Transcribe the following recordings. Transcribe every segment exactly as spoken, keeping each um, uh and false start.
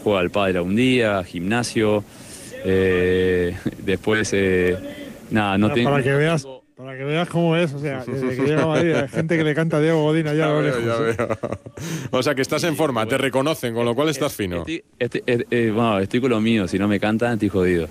juega al pádel un día, gimnasio, eh, después, eh, nada, no para, tengo... para que veas, para que veas cómo es, o sea, desde que llega a Madrid hay gente que le canta a Diego Godín allá a lo lejos. Ya ¿eh? veo. O sea, que estás en forma, te reconocen, con lo cual estás fino. Estoy, estoy, eh, eh, bueno, estoy con lo mío, si no me cantan estoy jodido.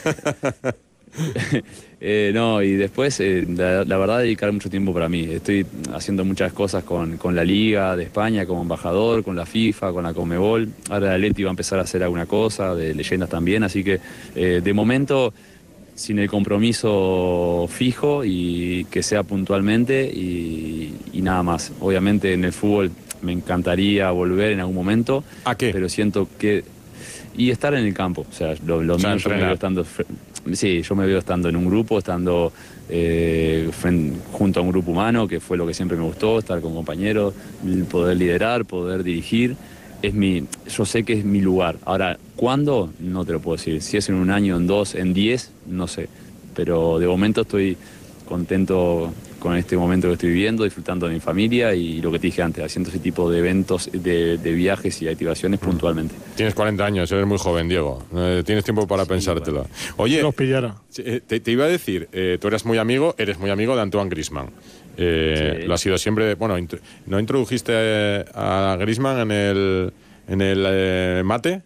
eh, no, y después, eh, la, la verdad, dedicar mucho tiempo para mí. Estoy haciendo muchas cosas con, con la Liga de España como embajador, con la FIFA, con la Conmebol. Ahora el Atleti va a empezar a hacer alguna cosa, de leyendas también, así que eh, de momento sin el compromiso fijo y que sea puntualmente y, y nada más. Obviamente en el fútbol me encantaría volver en algún momento. ¿A qué? Pero siento que... Y estar en el campo, o sea, lo, lo o sea, mío yo me veo estando... Sí, yo me veo estando en un grupo, estando eh, frente, junto a un grupo humano, que fue lo que siempre me gustó, estar con compañeros, poder liderar, poder dirigir. Es mi, yo sé que es mi lugar. Ahora, ¿cuándo? No te lo puedo decir. Si es en un año, en dos, en diez, no sé. Pero de momento estoy contento con este momento que estoy viviendo, disfrutando de mi familia y lo que te dije antes, haciendo ese tipo de eventos, de, de viajes y activaciones puntualmente. Tienes cuarenta años, eres muy joven, Diego. Eh, tienes tiempo para sí, pensártelo. Bueno. Oye, los pillara. Te, te iba a decir, eh, tú eres muy amigo, eres muy amigo de Antoine Griezmann. Eh, sí. Lo ha sido siempre. Bueno, int ¿no introdujiste a Griezmann en el, en el eh, mate?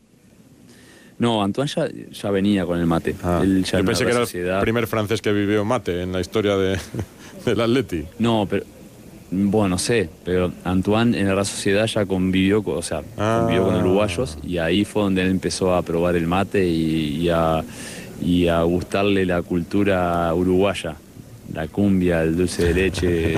No, Antoine ya, ya venía con el mate. Ah, Él ya yo pensé que era sociedad. el primer francés que vivió mate en la historia de, del Atleti. No, pero bueno, no sé, pero Antoine en la Real Sociedad ya convivió, o sea, ah. convivió con uruguayos y ahí fue donde él empezó a probar el mate y, y, a, y a gustarle la cultura uruguaya. La cumbia, el dulce de leche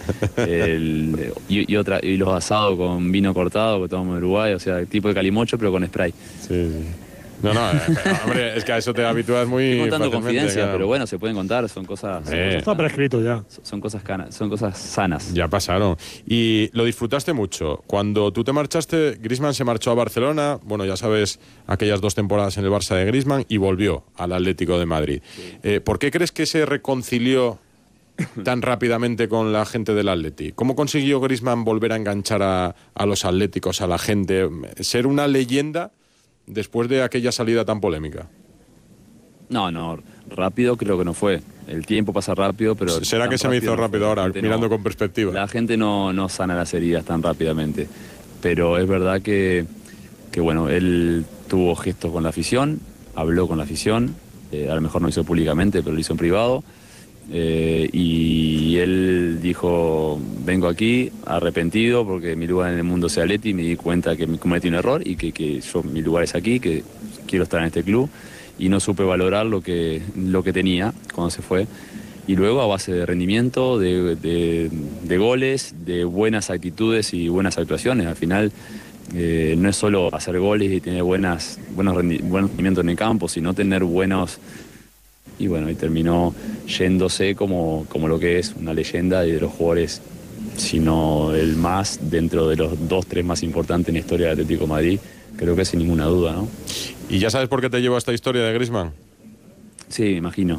el, y, y, otra, y los asados con vino cortado que tomamos en Uruguay, o sea, tipo de calimocho pero con spray. Sí, sí. No, no, hombre, es que a eso te habitúas muy Estoy contando confidencia, claro. Pero bueno, se pueden contar, son cosas... Eh. Eso está prescrito ya. Son, son, cosas canas, son cosas sanas. Ya pasaron. Y lo disfrutaste mucho. Cuando tú te marchaste, Griezmann se marchó a Barcelona, bueno, ya sabes, aquellas dos temporadas en el Barça de Griezmann, y volvió al Atlético de Madrid. Sí. Eh, ¿Por qué crees que se reconcilió tan rápidamente con la gente del Atleti? ¿Cómo consiguió Griezmann volver a enganchar a, a los atléticos, a la gente, ser una leyenda después de aquella salida tan polémica? No, no, rápido creo que no fue. El tiempo pasa rápido, pero... ¿Será que se me hizo no rápido ahora, mirando no, con perspectiva? La gente no, no sana las heridas tan rápidamente. Pero es verdad que, que bueno, él tuvo gestos con la afición, habló con la afición, eh, a lo mejor no lo hizo públicamente, pero lo hizo en privado. Eh, y él dijo, vengo aquí arrepentido porque mi lugar en el mundo es Atleti, me di cuenta que cometí un error y que, que yo, mi lugar es aquí, que quiero estar en este club y no supe valorar lo que, lo que tenía cuando se fue. Y luego a base de rendimiento, de, de, de goles, de buenas actitudes y buenas actuaciones. Al final eh, no es solo hacer goles y tener buenas, buenos rendi buen rendimiento en el campo, sino tener buenos... Y bueno, y terminó yéndose como, como lo que es una leyenda y de los jugadores, sino el más dentro de los dos, tres más importantes en la historia del Atlético de Madrid, creo que sin ninguna duda, ¿no? ¿Y ya sabes por qué te llevo a esta historia de Griezmann? Sí, me imagino.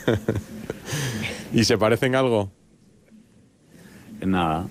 ¿Y se parecen algo? En nada.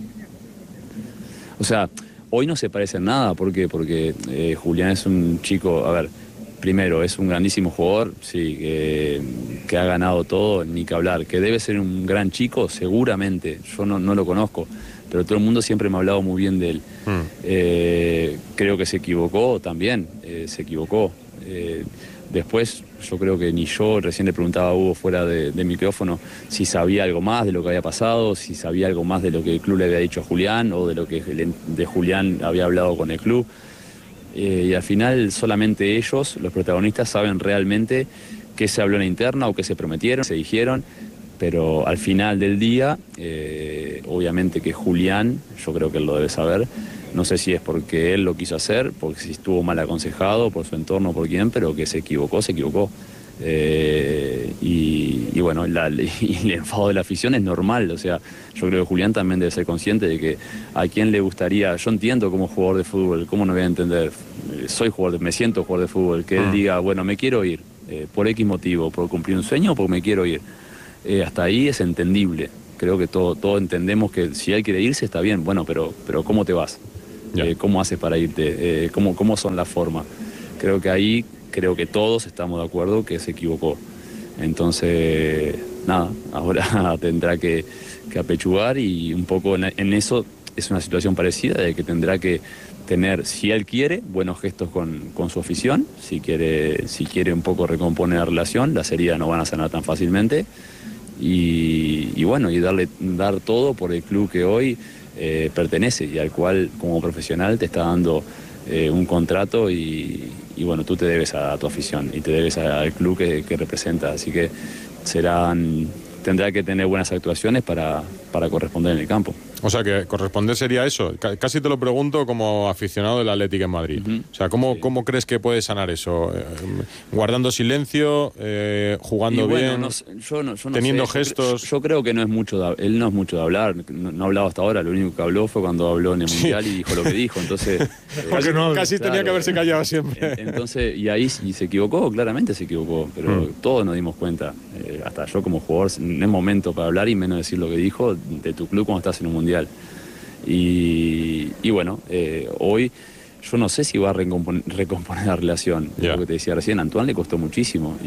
O sea, hoy no se parecen nada, ¿por qué? Porque eh, Julián es un chico, a ver... Primero, es un grandísimo jugador, sí, que, que ha ganado todo, ni que hablar. Que debe ser un gran chico, seguramente. Yo no, no lo conozco, pero todo el mundo siempre me ha hablado muy bien de él. Mm. Eh, creo que se equivocó también, eh, se equivocó. Eh, después, yo creo que ni yo, recién le preguntaba a Hugo fuera de, de micrófono si sabía algo más de lo que había pasado, si sabía algo más de lo que el club le había dicho a Julián o de lo que de Julián había hablado con el club. Eh, y al final solamente ellos, los protagonistas, saben realmente qué se habló en la interna o qué se prometieron, se dijeron, pero al final del día, eh, obviamente que Julián, yo creo que él lo debe saber, no sé si es porque él lo quiso hacer, porque si estuvo mal aconsejado por su entorno, por quién, pero que se equivocó, se equivocó. Eh, y, y bueno, la, y el enfado de la afición es normal, o sea, yo creo que Julián también debe ser consciente de que a quién le gustaría, yo entiendo como jugador de fútbol, cómo no voy a entender, soy jugador, me siento jugador de fútbol, que él diga, bueno, me quiero ir, eh, por X motivo, por cumplir un sueño o porque me quiero ir, eh, hasta ahí es entendible, creo que todos todo entendemos que si él quiere irse está bien, bueno, pero, pero ¿cómo te vas? eh, cómo haces para irte, eh, cómo, cómo son las formas. Creo que ahí, creo que todos estamos de acuerdo que se equivocó. Entonces, nada, ahora tendrá que, que apechugar y un poco en, en eso es una situación parecida, de que tendrá que tener, si él quiere, buenos gestos con, con su afición, si quiere, si quiere un poco recomponer la relación, las heridas no van a sanar tan fácilmente, y, y bueno, y darle, dar todo por el club que hoy eh, pertenece y al cual como profesional te está dando eh, un contrato y, y bueno, tú te debes a, a tu afición y te debes al club que, que representa, así que serán, tendrá que tener buenas actuaciones para, para corresponder en el campo. O sea, que corresponder sería eso. Casi te lo pregunto como aficionado del Atlético en Madrid. Uh-huh. O sea, ¿cómo, sí. ¿cómo crees que puede sanar eso? Eh, ¿Guardando silencio? Eh, ¿Jugando y bueno, bien? No, yo no, yo no ¿Teniendo sé. gestos? Yo, yo creo que no es mucho de, él no es mucho de hablar. No, no ha hablado hasta ahora. Lo único que habló fue cuando habló en el Mundial sí. y dijo lo que dijo. Entonces, eh, casi, no, casi claro, tenía que haberse callado siempre. Entonces, y ahí y se equivocó, claramente se equivocó. Pero mm. todos nos dimos cuenta. Eh, hasta yo como jugador, no es momento para hablar y menos decir lo que dijo de tu club cuando estás en un Mundial. Y, y bueno, eh, hoy yo no sé si va a recomponer, recomponer la relación. Yeah. Lo que te decía recién, a Antoine le costó muchísimo.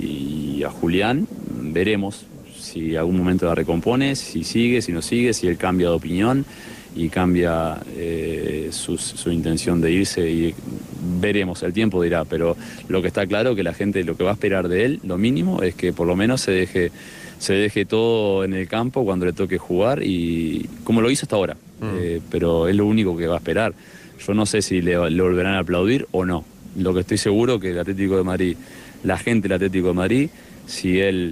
Y, y a Julián veremos si algún momento la recompone, si sigue, si no sigue, si él cambia de opinión y cambia eh, su, su intención de irse. Y veremos, el tiempo dirá. Pero lo que está claro que la gente lo que va a esperar de él, lo mínimo, es que por lo menos se deje... se deje todo en el campo cuando le toque jugar y como lo hizo hasta ahora, mm. eh, pero es lo único que va a esperar. Yo no sé si le, le volverán a aplaudir o no. Lo que estoy seguro que el Atlético de Madrid, la gente del Atlético de Madrid, si él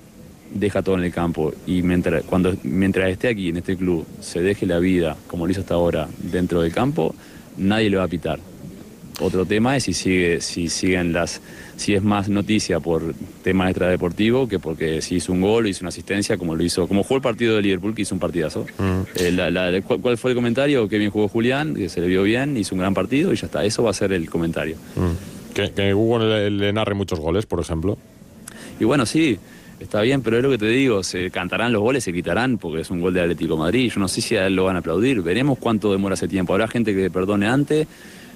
deja todo en el campo y mientras, cuando, mientras esté aquí en este club se deje la vida como lo hizo hasta ahora dentro del campo, nadie le va a pitar. Otro tema es si sigue, si siguen las, si es más noticia por tema extradeportivo que porque si hizo un gol o hizo una asistencia como lo hizo, como jugó el partido de Liverpool, que hizo un partidazo. Uh-huh. eh, la, la, ¿cuál, ¿Cuál fue el comentario? Que bien jugó Julián, que se le vio bien, hizo un gran partido y ya está. Eso va a ser el comentario. Uh-huh. Que, que Hugo le, le narre muchos goles, por ejemplo. Y bueno, sí, está bien, pero es lo que te digo, se cantarán los goles, se quitarán porque es un gol de Atlético de Madrid. Yo no sé si a él lo van a aplaudir. Veremos cuánto demora ese tiempo. Habrá gente que le perdone antes.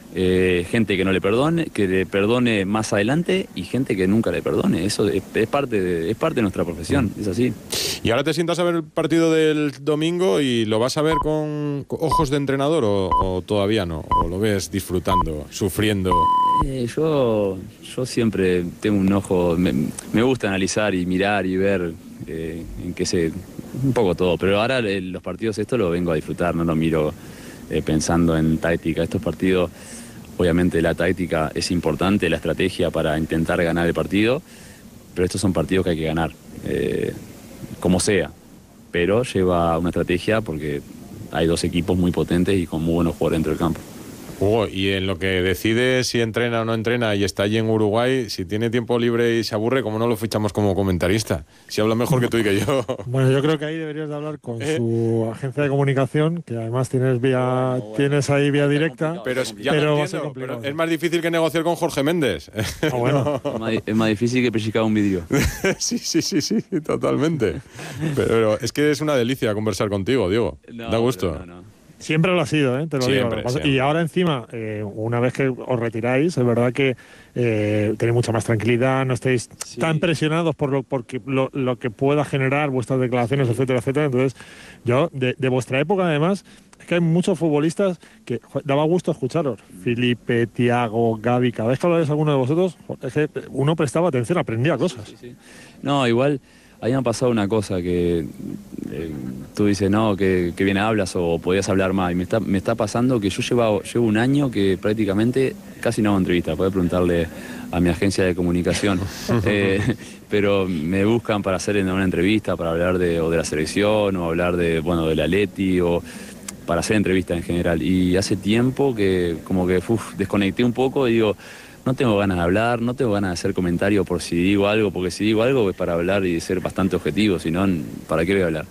Eh, gente que no le perdone, que le perdone más adelante y gente que nunca le perdone. Eso es, es, parte, de, es parte de nuestra profesión, es así. ¿Y ahora te sientas a ver el partido del domingo y lo vas a ver con ojos de entrenador o, o todavía no? ¿O lo ves disfrutando, sufriendo? Eh, yo, yo siempre tengo un ojo, me, me gusta analizar y mirar y ver eh, en qué se... un poco todo, pero ahora eh, los partidos estos los vengo a disfrutar, no los miro eh, pensando en táctica. Estos partidos... Obviamente la táctica es importante, la estrategia para intentar ganar el partido, pero estos son partidos que hay que ganar, eh, como sea. Pero lleva una estrategia porque hay dos equipos muy potentes y con muy buenos jugadores dentro del campo. Hugo, y en lo que decide si entrena o no entrena y está allí en Uruguay, si tiene tiempo libre y se aburre, ¿cómo no lo fichamos como comentarista? Si habla mejor que tú y que yo. Bueno, yo creo que ahí deberías de hablar con ¿Eh? su agencia de comunicación, que además tienes vía bueno, bueno, tienes ahí vía directa. Pero, ya pero, lo entiendo, pero es más difícil que negociar con Jorge Méndez. Ah, bueno. No. Es, más, es más difícil que pellizcar un vídeo. sí, sí, sí, sí, totalmente. Pero, pero es que es una delicia conversar contigo, Diego. No, da gusto. No, no. Siempre lo ha sido, ¿eh? Te lo siempre, digo. Siempre. Y ahora encima, eh, una vez que os retiráis, es verdad que eh, tenéis mucha más tranquilidad, no estáis sí. tan presionados por lo, porque lo, lo que pueda generar vuestras declaraciones, etcétera, etcétera. Entonces, yo, de, de vuestra época además, es que hay muchos futbolistas que joder, daba gusto escucharos. Felipe, Thiago, Gavi, cada vez que habláis alguno de vosotros, es que uno prestaba atención, aprendía cosas. Sí, sí. No, igual... Ahí me ha pasado una cosa que eh, tú dices, no, que, que bien hablas o podías hablar más. Y me está, me está pasando que yo llevo, llevo un año que prácticamente casi no hago entrevistas. Podés preguntarle a mi agencia de comunicación. eh, pero me buscan para hacer una entrevista, para hablar de, o de la selección, o hablar de, bueno, del Atleti, o para hacer entrevistas en general. Y hace tiempo que como que uf, desconecté un poco y digo... No tengo ganas de hablar, no tengo ganas de hacer comentarios por si digo algo, porque si digo algo es para hablar y ser bastante objetivo, si no, ¿para qué voy a hablar?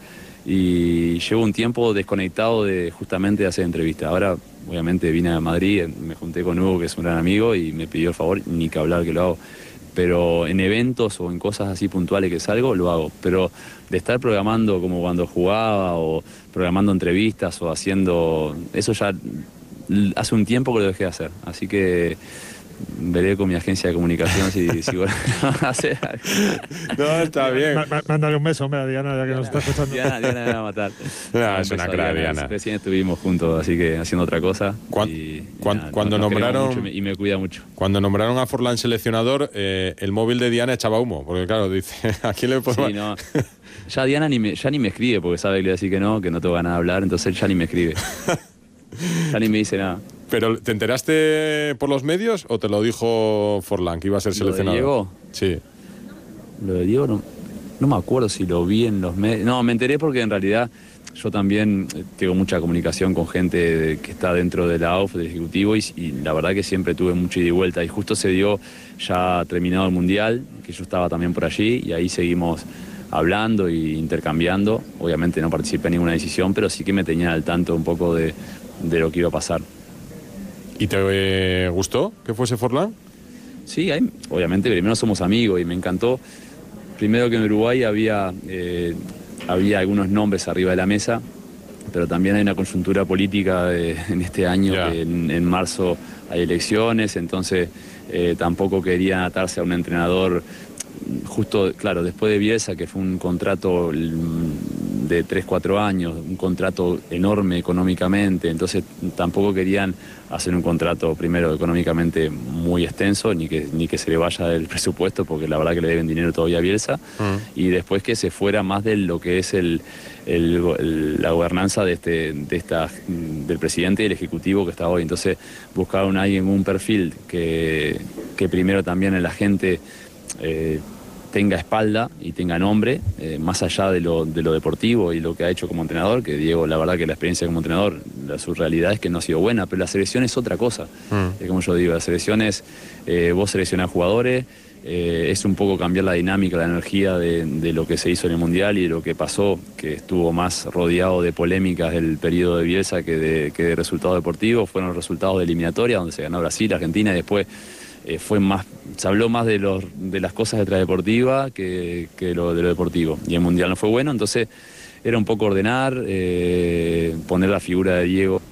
Y llevo un tiempo desconectado de justamente de hacer entrevistas. Ahora, obviamente, vine a Madrid, me junté con Hugo, que es un gran amigo, y me pidió el favor, ni que hablar que lo hago. Pero en eventos o en cosas así puntuales que salgo, lo hago. Pero de estar programando como cuando jugaba, o programando entrevistas, o haciendo... Eso ya... hace un tiempo que lo dejé de hacer, así que veré con mi agencia de comunicación si, si bueno, hacer algo. No, está bien. Mándale un beso, hombre, a Diana, ya que nos está escuchando. Diana, Diana me va a matar. No, es una crack, Diana. Recién estuvimos juntos, así que haciendo otra cosa. Cuan, y, cuan, nada, cuando nos, nos nombraron mucho y me cuida mucho. Cuando nombraron a Forlán seleccionador, eh, el móvil de Diana echaba humo, porque claro, dice, ¿a quién le podemos...? Sí, no. Ya Diana ni me, ya ni me escribe, porque sabe que le voy a decir que no, que no tengo ganas de hablar, entonces él ya ni me escribe. Ya ni me dice nada. ¿Pero te enteraste por los medios o te lo dijo Forlán, que iba a ser seleccionado? ¿Lo de Diego? Sí. Lo de Diego no, no me acuerdo si lo vi en los medios. No, me enteré porque en realidad yo también tengo mucha comunicación con gente que está dentro de la A U F, del Ejecutivo, y, y la verdad que siempre tuve mucha ida y vuelta. Y justo se dio ya terminado el Mundial, que yo estaba también por allí, y ahí seguimos hablando e intercambiando. Obviamente no participé en ninguna decisión, pero sí que me tenía al tanto un poco de, de lo que iba a pasar. ¿Y te eh, gustó que fuese Forlán? Sí, ahí, obviamente primero somos amigos y me encantó. Primero que en Uruguay había, eh, había algunos nombres arriba de la mesa, pero también hay una coyuntura política de, en este año, yeah. que en, en marzo hay elecciones, entonces eh, tampoco querían atarse a un entrenador. Justo, claro, después de Bielsa, que fue un contrato de tres, cuatro años, un contrato enorme económicamente, entonces tampoco querían hacer un contrato, primero, económicamente muy extenso, ni que, ni que se le vaya el presupuesto, porque la verdad que le deben dinero todavía a Bielsa, mm. y después que se fuera más de lo que es el, el, el, la gobernanza de este, de esta, del presidente y el ejecutivo que está hoy. Entonces buscaron a alguien, un perfil que, que primero también en la gente Eh, tenga espalda y tenga nombre, eh, más allá de lo, de lo deportivo y lo que ha hecho como entrenador, que Diego, la verdad que la experiencia como entrenador, la, su realidad es que no ha sido buena, pero la selección es otra cosa. Mm. Eh, como yo digo, la selección es, eh, vos seleccionás jugadores, eh, es un poco cambiar la dinámica, la energía de, de lo que se hizo en el Mundial y de lo que pasó, que estuvo más rodeado de polémicas del periodo de Bielsa que de, que de resultados deportivos. Fueron los resultados de eliminatoria, donde se ganó Brasil, Argentina, y después Eh, fue más, se habló más de, los, de las cosas extradeportivas que, que lo, de lo deportivo. Y el Mundial no fue bueno, entonces era un poco ordenar, eh, poner la figura de Diego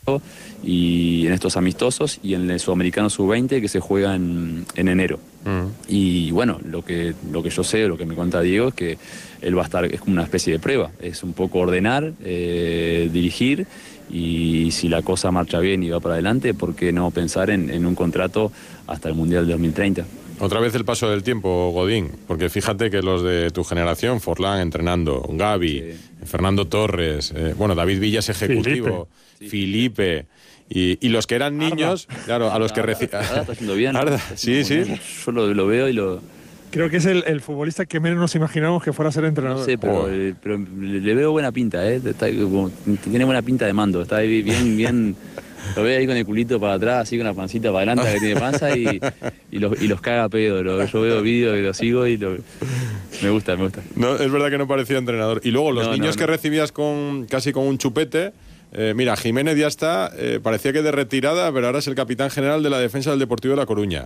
y en estos amistosos y en el Sudamericano sub veinte que se juega en, en enero. Mm. Y bueno, lo que, lo que yo sé, lo que me cuenta Diego es que él va a estar, es como una especie de prueba, es un poco ordenar, eh, dirigir, y si la cosa marcha bien y va para adelante, ¿por qué no pensar en, en un contrato hasta el Mundial de dos mil treinta? Otra vez el paso del tiempo, Godín, porque fíjate que los de tu generación, Forlán entrenando, Gavi, sí. Fernando Torres, eh, bueno, David Villa es ejecutivo, Filipe, sí. Filipe y, y los que eran niños, Arda. Claro, a los que recibían... Arda está haciendo bien. Arda, sí, sí. Bien. Yo lo, lo veo y lo... Creo que es el, el futbolista que menos nos imaginamos que fuera a ser entrenador. No sé, pero, oh. eh, pero le veo buena pinta, ¿eh? Está, como, tiene buena pinta de mando, está bien, bien... Lo veo ahí con el culito para atrás, así con la pancita para adelante que tiene panza y, y, los, y los caga a pedo. Lo, yo veo vídeos y los sigo y lo, me gusta, me gusta. No, es verdad que no parecía entrenador. Y luego los no, niños no, que no. recibías con casi con un chupete... Eh, mira, Jiménez ya está, eh, parecía que de retirada, pero ahora es el capitán general de la defensa del Deportivo de La Coruña.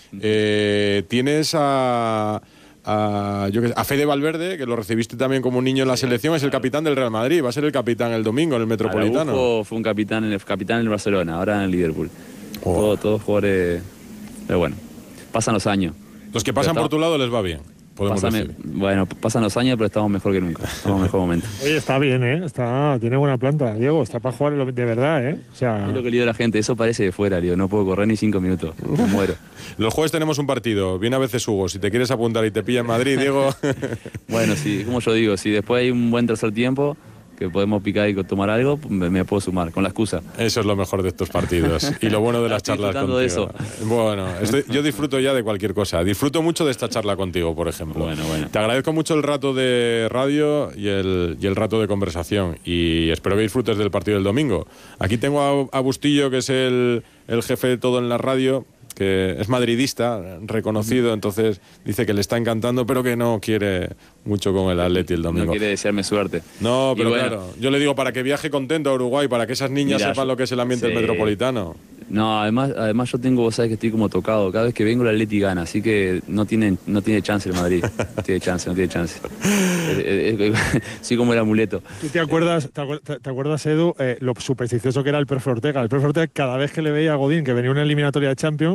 Eh, tienes a... A, yo que sé, a Fede Valverde, que lo recibiste también como un niño en la selección, es el capitán del Real Madrid, va a ser el capitán el domingo en el Metropolitano. Araujo fue un capitán en el capitán en el Barcelona, ahora en el Liverpool. Oh. Todos, todos jugadores, pero bueno, pasan los años. Los que pasan por tu lado les va bien. Pásame, bueno, pasan los años, pero estamos mejor que nunca. Estamos en mejor momento. Oye, está bien, ¿eh? Está, tiene buena planta, Diego. Está para jugar de verdad, ¿eh? O sea... Es lo que le digo a la gente. Eso parece de fuera, Diego. No puedo correr ni cinco minutos. Me muero. Los jueves tenemos un partido. Viene a veces Hugo. Si te quieres apuntar y te pilla en Madrid, Diego... Bueno, sí, como yo digo, si después hay un buen tercer tiempo que podemos picar y tomar algo, me, me puedo sumar, con la excusa. Eso es lo mejor de estos partidos. Y lo bueno de las charlas contigo. De eso. Bueno, estoy, yo disfruto ya de cualquier cosa. Disfruto mucho de esta charla contigo, por ejemplo. Bueno, bueno. Te agradezco mucho el rato de radio y el, y el rato de conversación. Y espero que disfrutes del partido del domingo. Aquí tengo a, a Bustillo, que es el, el jefe de todo en la radio, que es madridista, reconocido, entonces dice que le está encantando, pero que no quiere mucho con el Atleti el domingo. No quiere desearme suerte. No, pero bueno, claro, yo le digo para que viaje contento a Uruguay, para que esas niñas mira, sepan lo que es el ambiente sí, del Metropolitano. No, además, además yo tengo, vos sabés que estoy como tocado. Cada vez que vengo el Atleti gana, así que no tiene, no tiene chance el Madrid. No tiene chance, no tiene chance. Sí, como el amuleto. ¿Tú te acuerdas, te acuerdas, te acuerdas Edu, eh, lo supersticioso que era el profe Ortega? El profe Ortega, cada vez que le veía a Godín, que venía una eliminatoria de Champions,